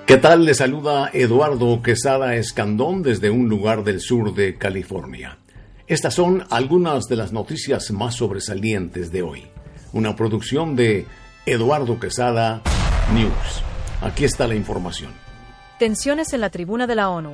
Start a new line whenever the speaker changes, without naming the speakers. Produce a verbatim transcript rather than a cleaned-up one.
¿Qué tal? Le saluda Eduardo Quesada Escandón desde un lugar del sur de California. Estas son algunas de las noticias más sobresalientes de hoy. Una producción de Eduardo Quesada News. Aquí está la información.
Tensiones en la tribuna de la ONU.